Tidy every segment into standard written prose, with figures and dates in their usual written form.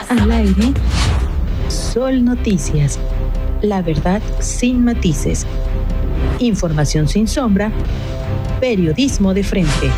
Al aire, Sol Noticias. La verdad sin matices. Información sin sombra. Periodismo de frente.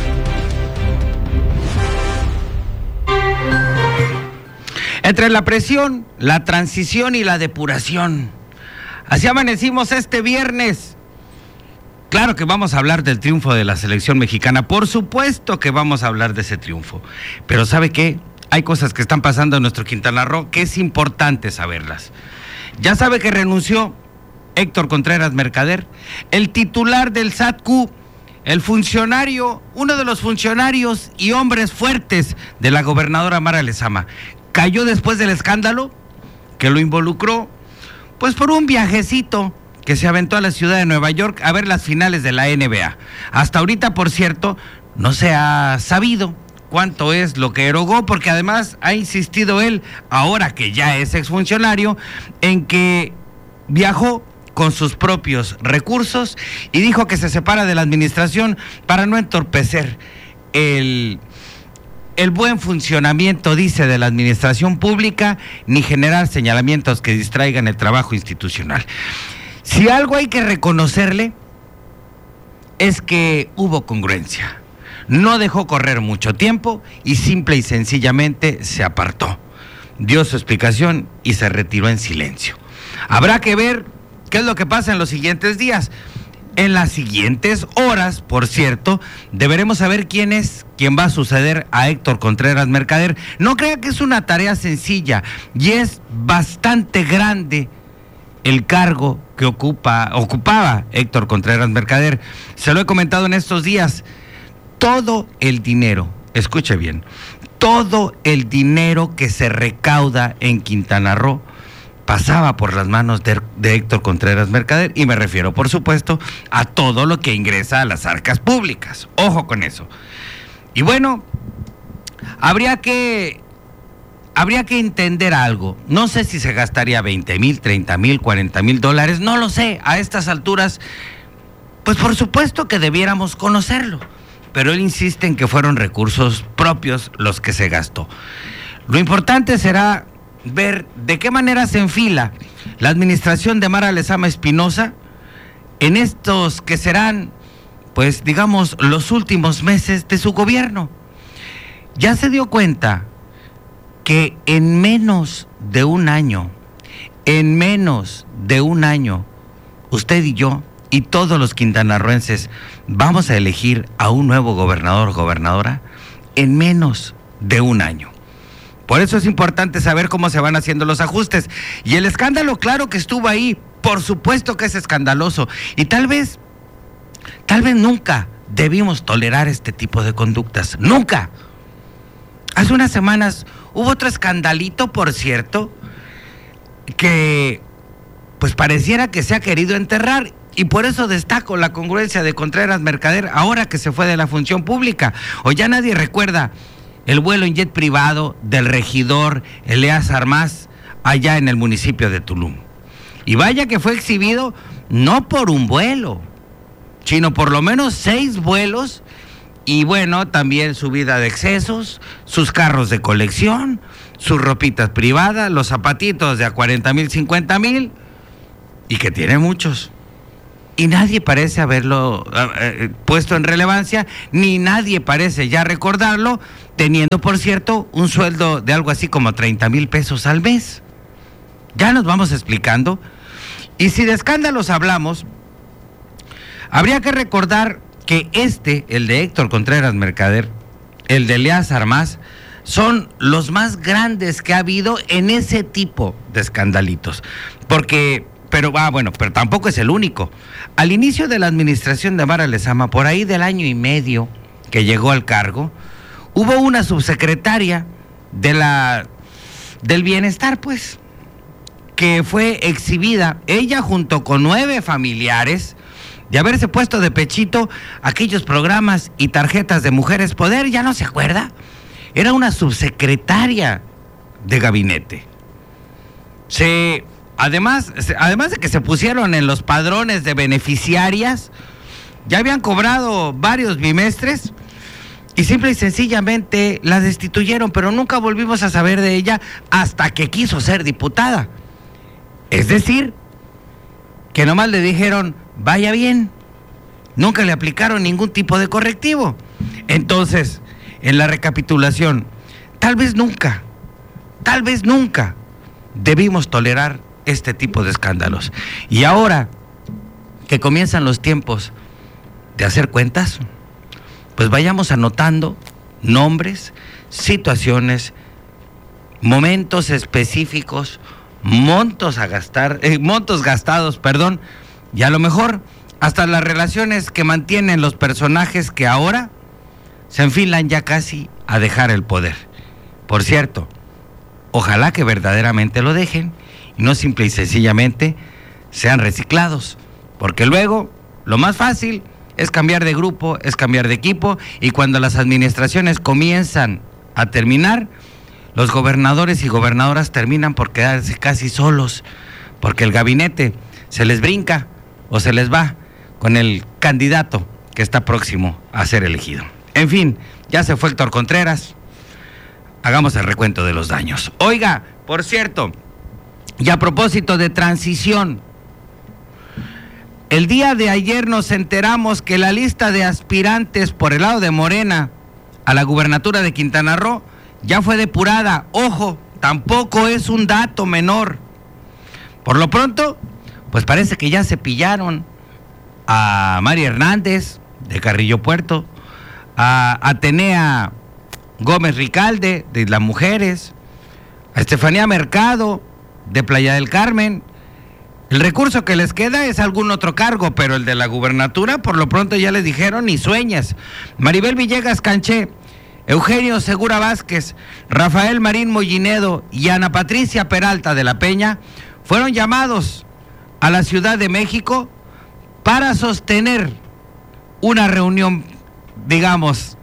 Entre la presión, la transición y la depuración. Así amanecimos este viernes. Claro que vamos a hablar del triunfo de la selección mexicana. Por supuesto que vamos a hablar de ese triunfo. Pero ¿sabe qué? Hay cosas que están pasando en nuestro Quintana Roo que es importante saberlas. Ya sabe que renunció Héctor Contreras Mercader, el titular del SATCU, el funcionario, uno de los funcionarios y hombres fuertes de la gobernadora Mara Lezama. Cayó después del escándalo que lo involucró, pues por un viajecito que se aventó a la ciudad de Nueva York a ver las finales de la NBA. Hasta ahorita, por cierto, no se ha sabido cuánto es lo que erogó, porque además ha insistido él, ahora que ya es exfuncionario, en que viajó con sus propios recursos y dijo que se separa de la administración para no entorpecer el buen funcionamiento, dice, de la administración pública, ni generar señalamientos que distraigan el trabajo institucional. Si algo hay que reconocerle es que hubo congruencia. No dejó correr mucho tiempo y simple y sencillamente se apartó. Dio su explicación y se retiró en silencio. Habrá que ver qué es lo que pasa en los siguientes días. En las siguientes horas, por cierto, deberemos saber quién va a suceder a Héctor Contreras Mercader. No crea que es una tarea sencilla y es bastante grande el cargo que ocupaba Héctor Contreras Mercader. Se lo he comentado en estos días. Todo el dinero, escuche bien, todo el dinero que se recauda en Quintana Roo pasaba por las manos de Héctor Contreras Mercader, y me refiero, por supuesto, a todo lo que ingresa a las arcas públicas. Ojo con eso. Y bueno, habría que entender algo. No sé si se gastaría 20,000, 30,000, 40,000 dólares, no lo sé. A estas alturas, pues por supuesto que debiéramos conocerlo. Pero él insiste en que fueron recursos propios los que se gastó. Lo importante será ver de qué manera se enfila la administración de Mara Lezama Espinosa en estos que serán, pues digamos, los últimos meses de su gobierno. Ya se dio cuenta que en menos de un año, usted y yo y todos los quintanarroenses vamos a elegir a un nuevo gobernador o gobernadora en menos de un año. Por eso es importante saber cómo se van haciendo los ajustes. Y el escándalo, claro que estuvo ahí, por supuesto que es escandaloso. Y tal vez nunca debimos tolerar este tipo de conductas, nunca. Hace unas semanas hubo otro escandalito, por cierto, que pues pareciera que se ha querido enterrar. Y por eso destaco la congruencia de Contreras Mercader ahora que se fue de la función pública. O ya nadie recuerda el vuelo en jet privado del regidor Eleazar Mas allá en el municipio de Tulum. Y vaya que fue exhibido no por un vuelo, sino por lo menos 6 vuelos. Y bueno, también su vida de excesos, sus carros de colección, sus ropitas privadas, los zapatitos de a 40,000, 50,000, y que tiene muchos. Y nadie parece haberlo puesto en relevancia, ni nadie parece ya recordarlo, teniendo, por cierto, un sueldo de algo así como 30,000 pesos al mes. Ya nos vamos explicando. Y si de escándalos hablamos, habría que recordar que el de Héctor Contreras Mercader, el de Eleazar Mas, son los más grandes que ha habido en ese tipo de escandalitos. Pero tampoco es el único. Al inicio de la administración de Mara Lezama, por ahí del año y medio que llegó al cargo, hubo una subsecretaria del bienestar, pues, que fue exhibida, ella junto con 9 familiares, de haberse puesto de pechito aquellos programas y tarjetas de Mujeres Poder. ¿Ya no se acuerda? Era una subsecretaria de gabinete. Además de que se pusieron en los padrones de beneficiarias, ya habían cobrado varios bimestres y simple y sencillamente la destituyeron, pero nunca volvimos a saber de ella hasta que quiso ser diputada. Es decir, que nomás le dijeron, vaya bien, nunca le aplicaron ningún tipo de correctivo. Entonces, en la recapitulación, tal vez nunca debimos tolerar este tipo de escándalos. Y ahora que comienzan los tiempos de hacer cuentas, pues vayamos anotando nombres, situaciones, momentos específicos, montos gastados, y a lo mejor hasta las relaciones que mantienen los personajes que ahora se enfilan ya casi a dejar el poder. Por cierto, ojalá que verdaderamente lo dejen y no simple y sencillamente sean reciclados, porque luego lo más fácil es cambiar de grupo, es cambiar de equipo, y cuando las administraciones comienzan a terminar, los gobernadores y gobernadoras terminan por quedarse casi solos, porque el gabinete se les brinca o se les va con el candidato que está próximo a ser elegido. En fin, ya se fue Héctor Contreras. Hagamos el recuento de los daños. Oiga, por cierto, y a propósito de transición, el día de ayer nos enteramos que la lista de aspirantes por el lado de Morena a la gubernatura de Quintana Roo ya fue depurada. Ojo, tampoco es un dato menor. Por lo pronto, pues parece que ya se pillaron a Mari Hernández de Carrillo Puerto, a Atenea Gómez Ricalde de Las Mujeres, a Estefanía Mercado de Playa del Carmen. El recurso que les queda es algún otro cargo, pero el de la gubernatura por lo pronto ya les dijeron ni sueñas. Maribel Villegas Canché, Eugenio Segura Vázquez, Rafael Marín Mollinedo y Ana Patricia Peralta de la Peña fueron llamados a la Ciudad de México para sostener una reunión, digamos,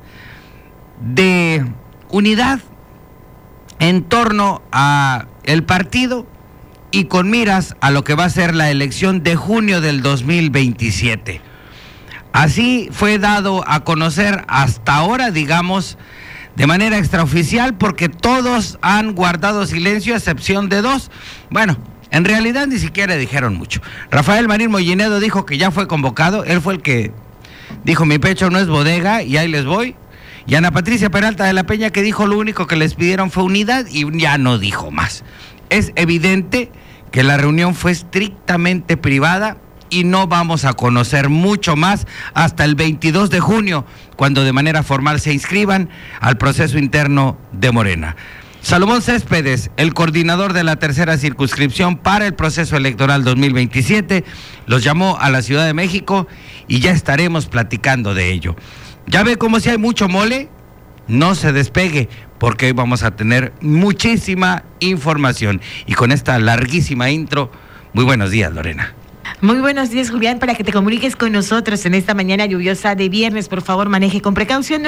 de unidad en torno a el partido y con miras a lo que va a ser la elección de junio del 2027. Así fue dado a conocer hasta ahora, digamos, de manera extraoficial, porque todos han guardado silencio a excepción de dos. Bueno, en realidad ni siquiera dijeron mucho. Rafael Marín Mollinedo dijo que ya fue convocado, él fue el que dijo mi pecho no es bodega y ahí les voy. Y Ana Patricia Peralta de la Peña, que dijo lo único que les pidieron fue unidad y ya no dijo más. Es evidente que la reunión fue estrictamente privada y no vamos a conocer mucho más hasta el 22 de junio, cuando de manera formal se inscriban al proceso interno de Morena. Salomón Céspedes, el coordinador de la tercera circunscripción para el proceso electoral 2027, los llamó a la Ciudad de México y ya estaremos platicando de ello. Ya ve cómo si hay mucho mole, no se despegue, porque hoy vamos a tener muchísima información. Y con esta larguísima intro, muy buenos días, Lorena. Muy buenos días, Julián, para que te comuniques con nosotros en esta mañana lluviosa de viernes. Por favor, maneje con precaución.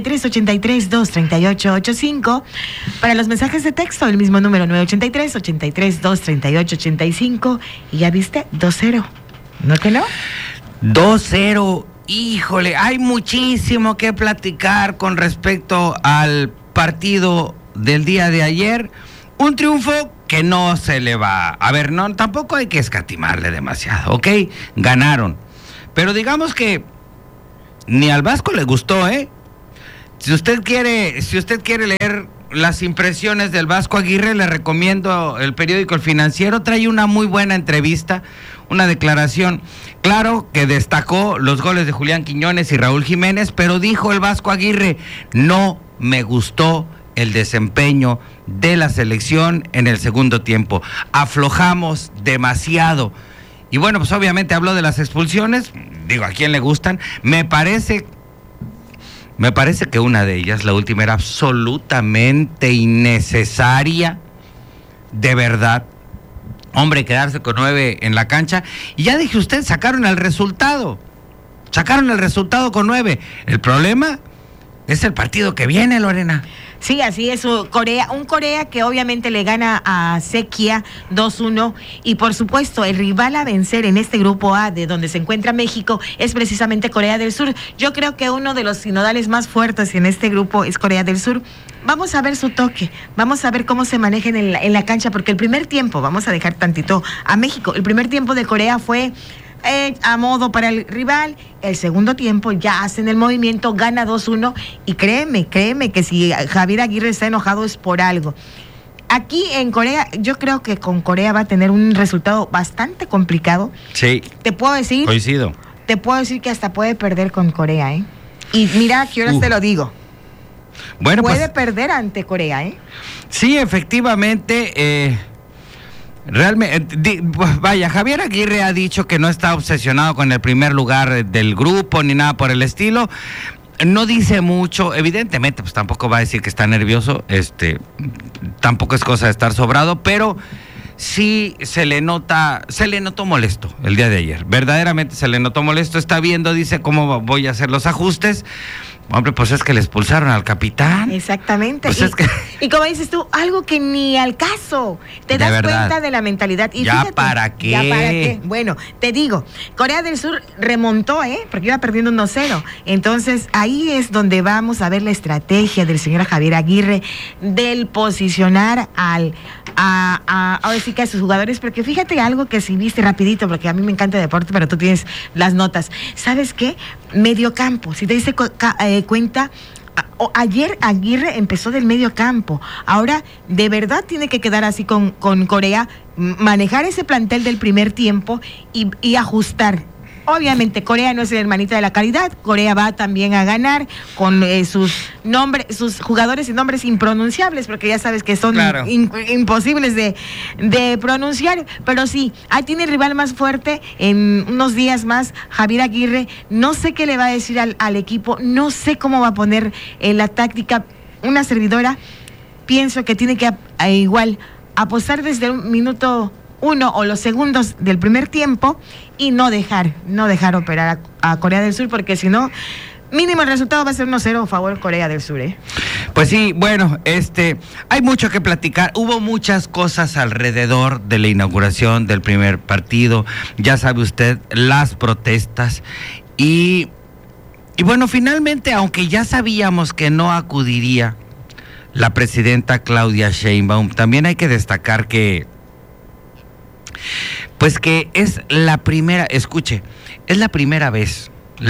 983-83-238-85. Para los mensajes de texto, el mismo número, 983-83-238-85. Y ya viste, 2-0. ¿No que no? 2-0. Híjole, hay muchísimo que platicar con respecto al partido del día de ayer. Un triunfo que no se le va. A ver, no, tampoco hay que escatimarle demasiado, ¿ok? Ganaron. Pero digamos que ni al Vasco le gustó, ¿eh? Si usted quiere leer las impresiones del Vasco Aguirre, le recomiendo el periódico El Financiero. Trae una muy buena entrevista, una declaración. Claro que destacó los goles de Julián Quiñones y Raúl Jiménez, pero dijo el Vasco Aguirre, no me gustó el desempeño de la selección en el segundo tiempo. Aflojamos demasiado. Y bueno, pues obviamente habló de las expulsiones. Digo, ¿a quién le gustan? Me parece que una de ellas, la última, era absolutamente innecesaria. De verdad. Hombre, quedarse con 9 en la cancha. Y ya dije usted, sacaron el resultado con 9. El problema es el partido que viene, Lorena. Sí, así es, un Corea que obviamente le gana a Sequia 2-1 y por supuesto el rival a vencer en este grupo A de donde se encuentra México es precisamente Corea del Sur. Yo creo que uno de los sinodales más fuertes en este grupo es Corea del Sur. Vamos a ver su toque, vamos a ver cómo se manejan en la cancha, porque el primer tiempo, vamos a dejar tantito a México, el primer tiempo de Corea fue a modo para el rival. El segundo tiempo ya hacen el movimiento, gana 2-1 y créeme que si Javier Aguirre está enojado es por algo. Aquí en Corea, yo creo que con Corea va a tener un resultado bastante complicado. Sí. Te puedo decir. Coincido. Te puedo decir que hasta puede perder con Corea, ¿eh? Y mira, que ahora te lo digo. Bueno, puede perder ante Corea, ¿eh? Sí, efectivamente. Realmente, vaya, Javier Aguirre ha dicho que no está obsesionado con el primer lugar del grupo ni nada por el estilo. No dice mucho, evidentemente, pues tampoco va a decir que está nervioso, tampoco es cosa de estar sobrado, pero sí se le notó molesto el día de ayer. Verdaderamente se le notó molesto, está viendo, dice cómo voy a hacer los ajustes. Hombre, pues es que le expulsaron al capitán. Exactamente. Pues y como dices tú, algo que ni al caso. Te das cuenta de la mentalidad. Y ¿Ya fíjate, para qué? ¿Ya para qué? Bueno, te digo, Corea del Sur remontó, porque iba perdiendo 1-0. Entonces, ahí es donde vamos a ver la estrategia del señor Javier Aguirre del posicionar ahora sí que a sus jugadores, porque fíjate algo que si viste rapidito, porque a mí me encanta el deporte, pero tú tienes las notas. ¿Sabes qué? Mediocampo, si te diste cuenta, ayer Aguirre empezó del medio campo, ahora de verdad tiene que quedar así con Corea, manejar ese plantel del primer tiempo y ajustar. Obviamente Corea no es el hermanita de la caridad, Corea va también a ganar con sus jugadores y nombres impronunciables, porque ya sabes que son claro, imposibles de pronunciar, pero sí, ahí tiene el rival más fuerte en unos días más, Javier Aguirre. No sé qué le va a decir al equipo, no sé cómo va a poner la táctica. Una servidora, pienso que tiene que igual apostar desde un minuto 1 o los segundos del primer tiempo y no dejar operar a Corea del Sur, porque si no, mínimo el resultado va a ser 1-0 a favor Corea del Sur, ¿eh? Pues sí, bueno, hay mucho que platicar. Hubo muchas cosas alrededor de la inauguración del primer partido. Ya sabe usted, las protestas y bueno, finalmente, aunque ya sabíamos que no acudiría la presidenta Claudia Sheinbaum, también hay que destacar que es la primera, escuche, es la primera vez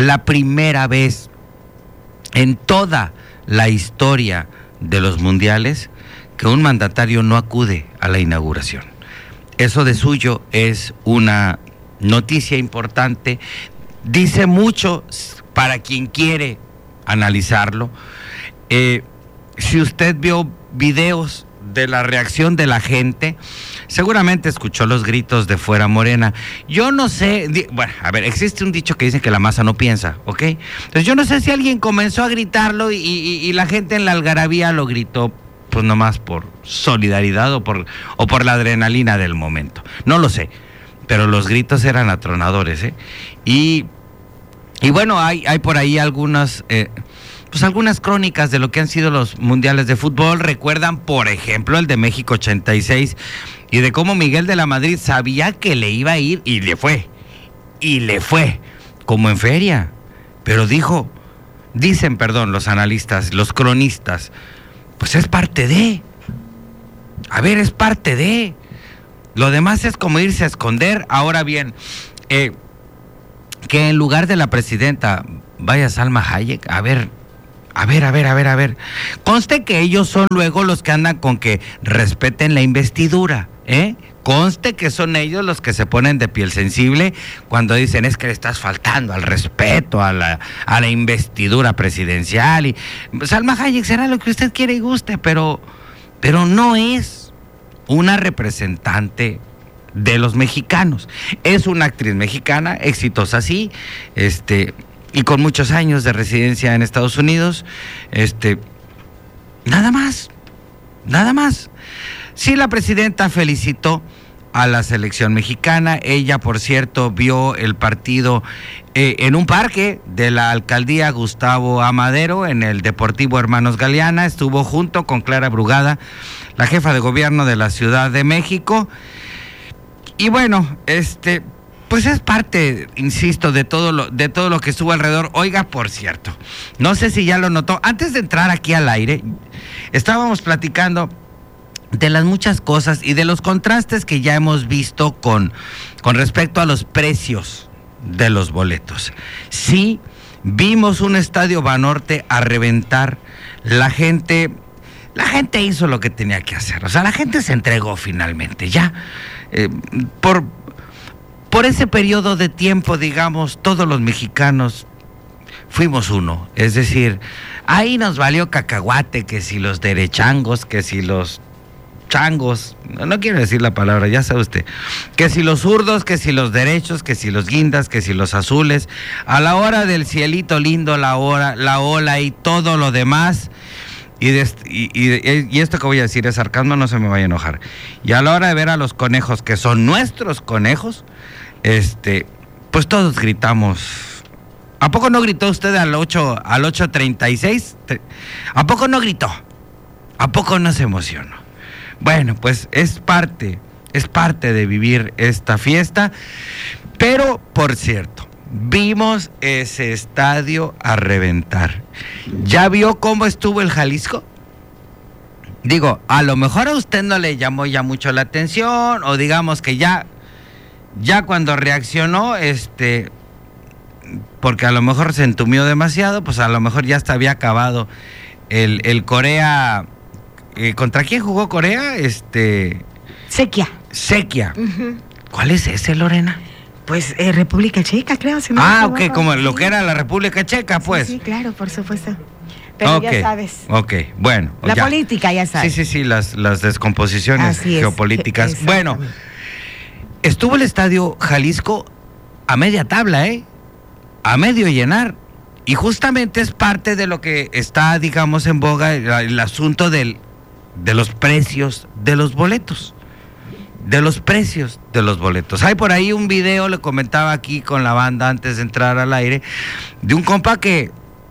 en toda la historia de los mundiales que un mandatario no acude a la inauguración. Eso de suyo es una noticia importante, dice mucho para quien quiere analizarlo. Si usted vio videos de la reacción de la gente, seguramente escuchó los gritos de fuera Morena. Yo no sé, bueno, a ver, existe un dicho que dice que la masa no piensa, ¿ok? Entonces yo no sé si alguien comenzó a gritarlo y la gente en la algarabía lo gritó, pues nomás por solidaridad o por la adrenalina del momento. No lo sé, pero los gritos eran atronadores, ¿eh? Y bueno, hay por ahí algunas crónicas de lo que han sido los mundiales de fútbol. Recuerdan, por ejemplo, el de México 86 y de cómo Miguel de la Madrid sabía que le iba a ir y le fue, como en feria. Pero dicen los analistas, los cronistas, pues es parte de. A ver, es parte de. Lo demás es como irse a esconder. Ahora bien, que en lugar de la presidenta vaya Salma Hayek, a ver. Conste que ellos son luego los que andan con que respeten la investidura, ¿eh? Conste que son ellos los que se ponen de piel sensible cuando dicen es que le estás faltando al respeto a la investidura presidencial. Y Salma Hayek será lo que usted quiere y guste, pero no es una representante de los mexicanos. Es una actriz mexicana, exitosa sí, y con muchos años de residencia en Estados Unidos, nada más. Sí, la presidenta felicitó a la selección mexicana. Ella, por cierto, vio el partido en un parque de la alcaldía Gustavo Amadero, en el Deportivo Hermanos Galeana. Estuvo junto con Clara Brugada, la jefa de gobierno de la Ciudad de México. Y bueno, pues es parte, insisto, de todo lo que estuvo alrededor. Oiga, por cierto, no sé si ya lo notó, antes de entrar aquí al aire, estábamos platicando de las muchas cosas y de los contrastes que ya hemos visto con respecto a los precios de los boletos. Sí, vimos un estadio Banorte a reventar. La gente hizo lo que tenía que hacer. O sea, la gente se entregó finalmente. Ya, por ese periodo de tiempo, digamos, todos los mexicanos fuimos uno. Es decir, ahí nos valió cacahuate, que si los derechangos, que si los changos, no quiero decir la palabra, ya sabe usted, que si los zurdos, que si los derechos, que si los guindas, que si los azules, a la hora del cielito lindo, la ola y todo lo demás, y esto que voy a decir es sarcasmo, no se me vaya a enojar, y a la hora de ver a los conejos, que son nuestros conejos, pues todos gritamos. ¿A poco no gritó usted al 8:36? ¿A poco no gritó? ¿A poco no se emocionó? Bueno, pues es parte de vivir esta fiesta, pero por cierto, vimos ese estadio a reventar. ¿Ya vio cómo estuvo el Jalisco? Digo, a lo mejor a usted no le llamó ya mucho la atención, o digamos que ya cuando reaccionó, porque a lo mejor se entumió demasiado, pues a lo mejor ya hasta había acabado el Corea. ¿Contra quién jugó Corea? Sequia. Uh-huh. ¿Cuál es ese, Lorena? Pues República Checa, creo. Si no ok, como lo que era la República Checa, pues. Sí, claro, por supuesto. Pero ya sabes. Ok, bueno. La política, ya sabes. Sí, las descomposiciones geopolíticas. Bueno, estuvo el estadio Jalisco a media tabla, a medio llenar. Y justamente es parte de lo que está, digamos, en boga, el asunto de los precios de los boletos. De los precios de los boletos. Hay por ahí un video, le comentaba aquí con la banda antes de entrar al aire, de un compa que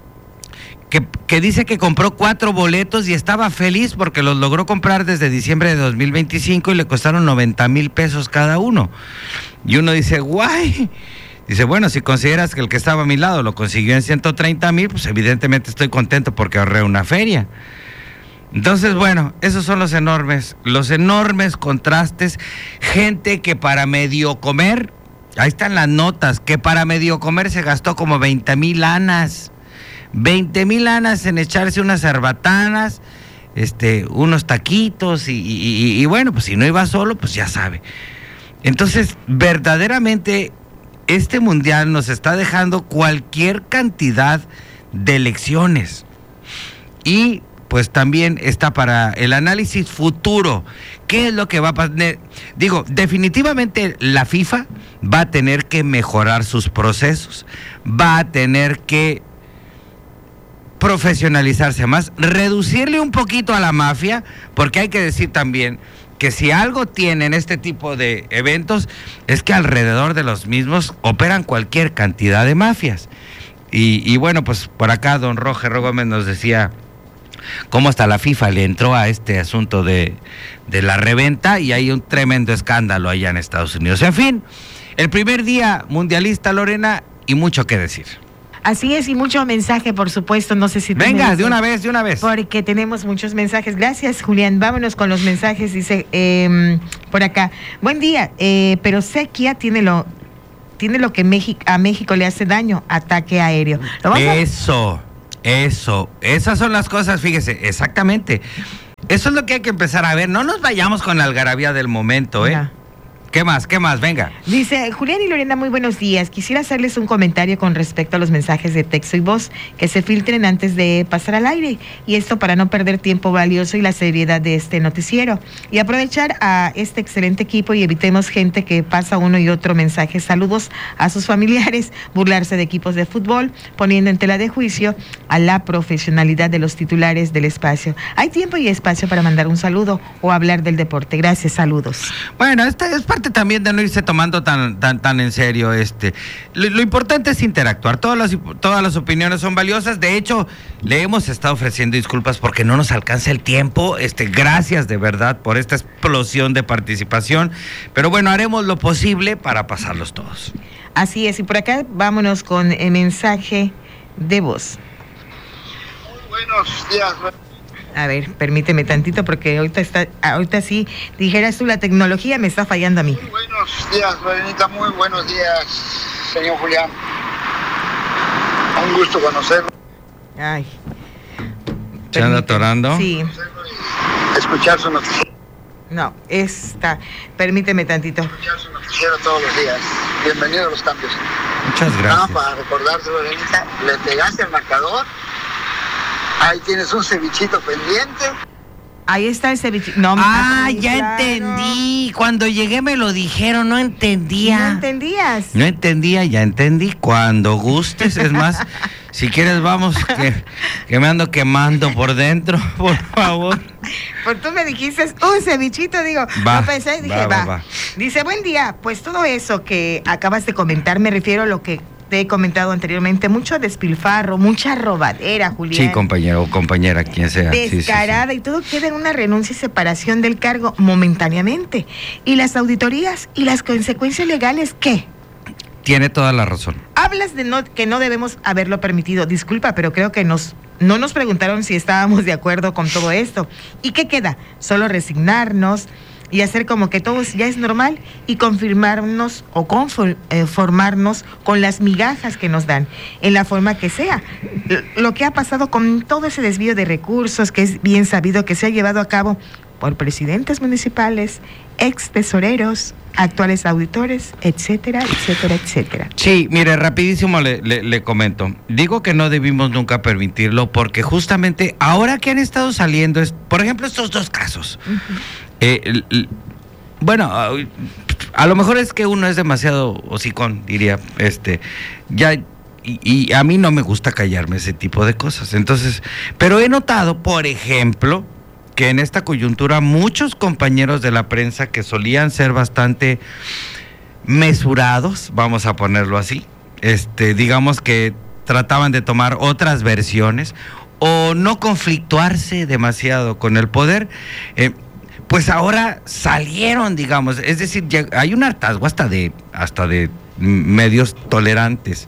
dice que compró 4 boletos y estaba feliz porque los logró comprar desde diciembre de 2025 y le costaron 90,000 pesos cada uno. Y uno dice, guay. Dice, bueno, si consideras que el que estaba a mi lado lo consiguió en 130,000, pues evidentemente estoy contento porque ahorré una feria. Entonces, bueno, esos son los enormes contrastes. Gente que para medio comer, ahí están las notas, que para medio comer se gastó como 20,000 lanas. 20,000 lanas en echarse unas cerbatanas, unos taquitos y bueno, pues si no iba solo, pues ya sabe. Entonces, verdaderamente, este mundial nos está dejando cualquier cantidad de lecciones. Y pues también está para el análisis futuro. ¿Qué es lo que va a pasar? Digo, definitivamente la FIFA va a tener que mejorar sus procesos, va a tener que profesionalizarse más, reducirle un poquito a la mafia, porque hay que decir también que si algo tienen este tipo de eventos es que alrededor de los mismos operan cualquier cantidad de mafias. Y bueno, pues por acá don Roger Gómez nos decía cómo hasta la FIFA le entró a este asunto de la reventa y hay un tremendo escándalo allá en Estados Unidos. En fin, el primer día mundialista, Lorena, y mucho que decir. Así es, y mucho mensaje, por supuesto, no sé si... Venga, de una vez. Porque tenemos muchos mensajes. Gracias, Julián. Vámonos con los mensajes. Dice por acá, buen día, pero Sequia tiene lo que a México le hace daño, ataque aéreo. Esas son las cosas, fíjese, exactamente. Eso es lo que hay que empezar a ver. No nos vayamos con la algarabía del momento, No. ¿Qué más? Venga. Dice, Julián y Lorena, muy buenos días. Quisiera hacerles un comentario con respecto a los mensajes de texto y voz que se filtren antes de pasar al aire. Y esto para no perder tiempo valioso y la seriedad de este noticiero. Y aprovechar a este excelente equipo y evitemos gente que pasa uno y otro mensaje. Saludos a sus familiares, burlarse de equipos de fútbol, poniendo en tela de juicio a la profesionalidad de los titulares del espacio. Hay tiempo y espacio para mandar un saludo o hablar del deporte. Gracias, saludos. Bueno, esta es parte también de no irse tomando tan en serio. Lo importante es interactuar. Todas las opiniones son valiosas. De hecho, le hemos estado ofreciendo disculpas porque no nos alcanza el tiempo. Gracias de verdad por esta explosión de participación. Pero bueno, haremos lo posible para pasarlos todos. Así es, y por acá vámonos con el mensaje de voz. Muy buenos días. A ver, permíteme tantito porque ahorita sí, dijeras tú, la tecnología me está fallando a mí. Muy buenos días, Lorenita, muy buenos días, señor Julián. Un gusto conocerlo. Ay. ¿Se anda atorando? Sí. Escuchar su noticiero. No, permíteme tantito. Escuchar su noticiero todos los días. Bienvenido a los cambios. Muchas gracias. Para recordarte, Lorenita, le pegaste el marcador. Ahí tienes un cevichito pendiente. Ahí está el cevichito. No, ya claro. Entendí. Cuando llegué me lo dijeron, no entendía. ¿No entendías? No entendía, ya entendí. Cuando gustes, es más, si quieres vamos, que me ando quemando por dentro, por favor. Pues tú me dijiste, un cevichito, digo, va, no pensé, dije, va. Dice, buen día, pues todo eso que acabas de comentar, me refiero a lo que te he comentado anteriormente, mucho despilfarro, mucha robadera, Julián. Sí, compañero o compañera, quien sea. Descarada, sí. Y todo queda en una renuncia y separación del cargo momentáneamente. ¿Y las auditorías y las consecuencias legales qué? Tiene toda la razón. Hablas de que no debemos haberlo permitido. Disculpa, pero creo que no nos preguntaron si estábamos de acuerdo con todo esto. ¿Y qué queda? Solo resignarnos y hacer como que todo ya es normal y confirmarnos o conformarnos con las migajas que nos dan, en la forma que sea. Lo que ha pasado con todo ese desvío de recursos, que es bien sabido que se ha llevado a cabo por presidentes municipales, ex tesoreros, actuales auditores, etcétera, etcétera, etcétera. Sí, mire, rapidísimo le comento. Digo que no debimos nunca permitirlo porque justamente ahora que han estado saliendo, por ejemplo, estos dos casos. Uh-huh. Bueno, a lo mejor es que uno es demasiado hocicón, diría, y a mí no me gusta callarme ese tipo de cosas. Entonces, pero he notado, por ejemplo, que en esta coyuntura muchos compañeros de la prensa que solían ser bastante mesurados, vamos a ponerlo así, digamos que trataban de tomar otras versiones o no conflictuarse demasiado con el poder, pues ahora salieron, digamos, es decir, ya hay un hartazgo hasta de medios tolerantes,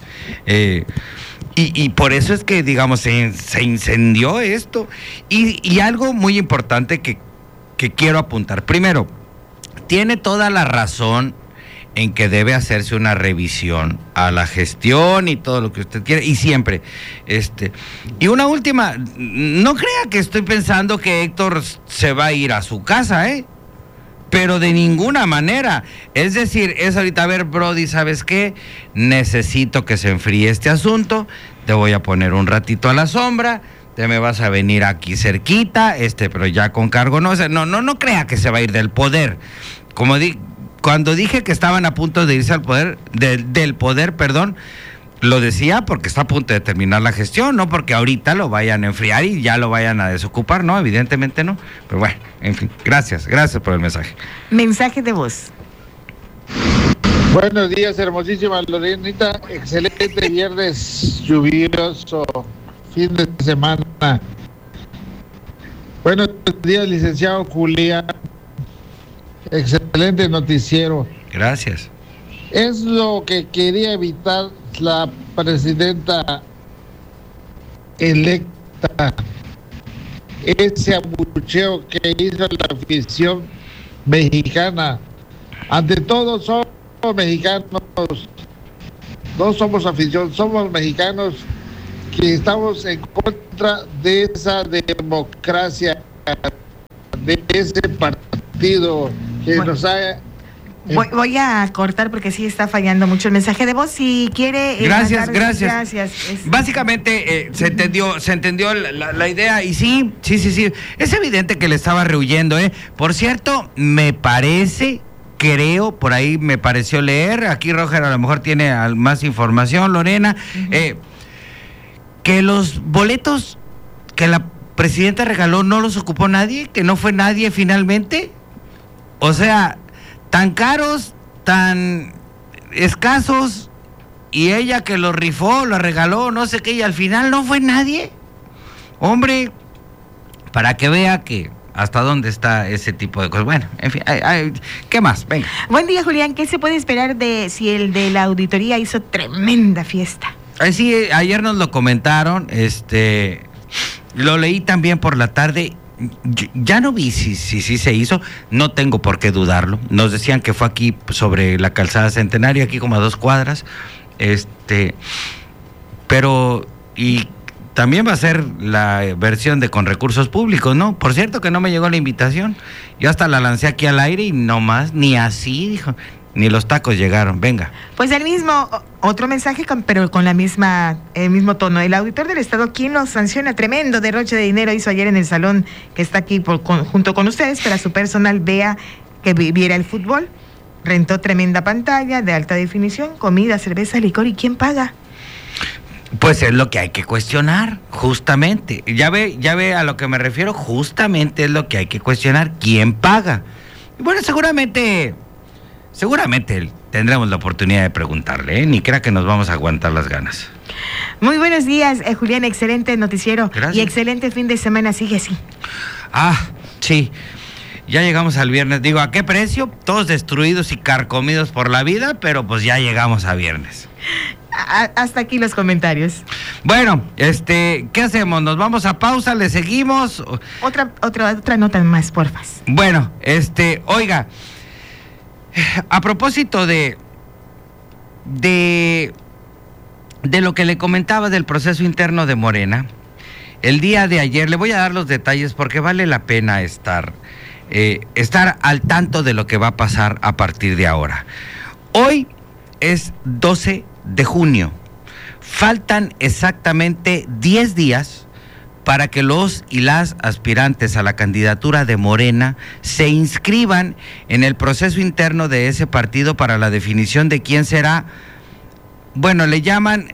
y por eso es que, digamos, se incendió esto, y algo muy importante que quiero apuntar. Primero, tiene toda la razón en que debe hacerse una revisión a la gestión y todo lo que usted quiere, y siempre. Y una última, no crea que estoy pensando que Héctor se va a ir a su casa, pero de ninguna manera. Es decir, es ahorita, a ver, Brody, ¿sabes qué? Necesito que se enfríe este asunto, te voy a poner un ratito a la sombra, te me vas a venir aquí cerquita, pero ya con cargo, no crea que se va a ir del poder. Cuando dije que estaban a punto de irse al poder, del poder, lo decía porque está a punto de terminar la gestión, no porque ahorita lo vayan a enfriar y ya lo vayan a desocupar, no, evidentemente no. Pero bueno, en fin, gracias por el mensaje. Mensaje de voz. Buenos días, hermosísima Lorenita, excelente viernes lluvioso, fin de semana. Buenos días, licenciado Julián. Excelente noticiero. Gracias. Es lo que quería evitar la presidenta electa. Ese abucheo que hizo la afición mexicana. Ante todo somos mexicanos. No somos afición, somos mexicanos que estamos en contra de esa democracia, de ese partido que nos ha Voy a cortar porque sí está fallando mucho el mensaje de voz. Si quiere... Gracias. Básicamente se entendió la idea y sí. Es evidente que le estaba rehuyendo, ¿eh? Por cierto, creo, por ahí me pareció leer, aquí Roger a lo mejor tiene más información, Lorena, que los boletos que la presidenta regaló no los ocupó nadie, que no fue nadie finalmente. O sea, tan caros, tan escasos, y ella que los rifó, los regaló, no sé qué, y al final no fue nadie. Hombre, para que vea que hasta dónde está ese tipo de cosas. Bueno, en fin, ¿qué más? Venga. Buen día, Julián. ¿Qué se puede esperar de si el de la auditoría hizo tremenda fiesta? Sí, ayer nos lo comentaron, lo leí también por la tarde. Ya no vi si se hizo, no tengo por qué dudarlo. Nos decían que fue aquí sobre la calzada Centenario, aquí como a 2 cuadras. Pero y también va a ser la versión de con recursos públicos, ¿no? Por cierto que no me llegó la invitación. Yo hasta la lancé aquí al aire y no más, ni así, dijo. Ni los tacos llegaron, venga. Pues otro mensaje, pero con el mismo tono. El auditor del Estado, ¿quién nos sanciona? Tremendo derroche de dinero hizo ayer en el salón que está aquí junto con ustedes, para su personal viera el fútbol. Rentó tremenda pantalla de alta definición, comida, cerveza, licor. ¿Y quién paga? Pues es lo que hay que cuestionar, justamente. Ya ve a lo que me refiero, justamente es lo que hay que cuestionar. ¿Quién paga? Y bueno, seguramente tendremos la oportunidad de preguntarle, ¿eh? Ni crea que nos vamos a aguantar las ganas. Muy buenos días, Julián, excelente noticiero. Gracias. Y excelente fin de semana, sigue así. Sí, ya llegamos al viernes. Digo, ¿a qué precio? Todos destruidos y carcomidos por la vida, pero pues ya llegamos a viernes. Hasta aquí los comentarios. Bueno, ¿qué hacemos? ¿Nos vamos a pausa? ¿Le seguimos? Otra nota más, porfas. Bueno, oiga, a propósito de lo que le comentaba del proceso interno de Morena, el día de ayer, le voy a dar los detalles porque vale la pena estar al tanto de lo que va a pasar a partir de ahora. Hoy es 12 de junio. Faltan exactamente 10 días para que los y las aspirantes a la candidatura de Morena se inscriban en el proceso interno de ese partido para la definición de quién será, bueno, le llaman,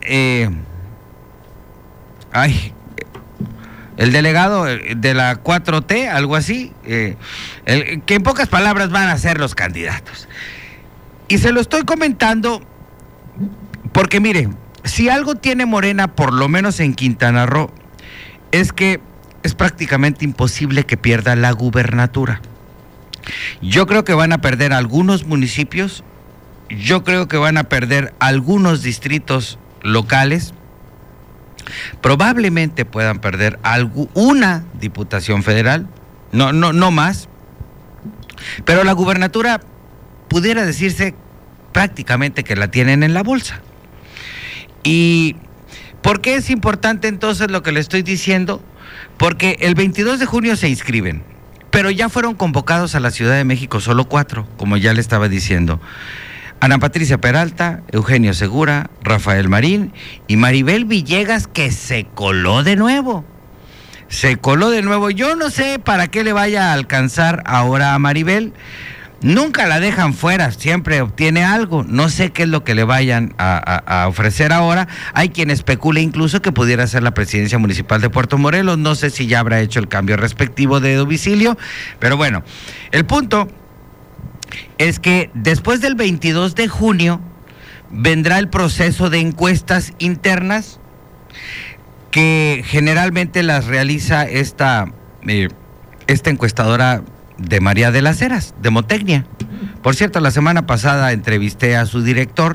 el delegado de la 4T, algo así, que en pocas palabras van a ser los candidatos. Y se lo estoy comentando porque, mire, si algo tiene Morena, por lo menos en Quintana Roo, es que es prácticamente imposible que pierda la gubernatura. Yo creo que van a perder algunos municipios, yo creo que van a perder algunos distritos locales, probablemente puedan perder una diputación federal, no más, pero la gubernatura pudiera decirse prácticamente que la tienen en la bolsa. ¿Y por qué es importante entonces lo que le estoy diciendo? Porque el 22 de junio se inscriben, pero ya fueron convocados a la Ciudad de México solo 4, como ya le estaba diciendo. Ana Patricia Peralta, Eugenio Segura, Rafael Marín y Maribel Villegas, que se coló de nuevo. Yo no sé para qué le vaya a alcanzar ahora a Maribel. Nunca la dejan fuera, siempre obtiene algo. No sé qué es lo que le vayan a ofrecer ahora. Hay quien especula incluso que pudiera ser la presidencia municipal de Puerto Morelos. No sé si ya habrá hecho el cambio respectivo de domicilio. Pero bueno, el punto es que después del 22 de junio vendrá el proceso de encuestas internas que generalmente las realiza esta encuestadora de María de las Heras, de Demotecnia. Por cierto, la semana pasada entrevisté a su director,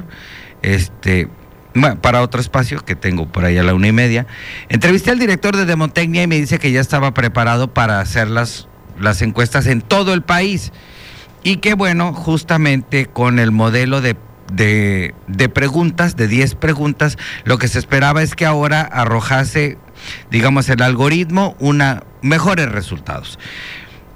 para otro espacio que tengo por ahí a la 1:30. Entrevisté al director de Demotecnia y me dice que ya estaba preparado para hacer las encuestas en todo el país. Y que bueno, justamente con el modelo de preguntas, de 10 preguntas, lo que se esperaba es que ahora arrojase, digamos, el algoritmo mejores resultados.